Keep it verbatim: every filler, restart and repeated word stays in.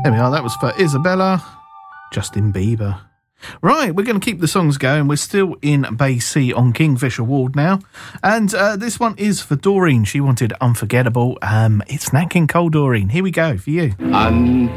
There we are, that was for Isabella, Justin Bieber. Right, we're going to keep the songs going. We're still in Bay C on Kingfisher Ward now. And uh, this one is for Doreen. She wanted Unforgettable. Um, it's Nat King Cole, Doreen. Here we go for you. Un-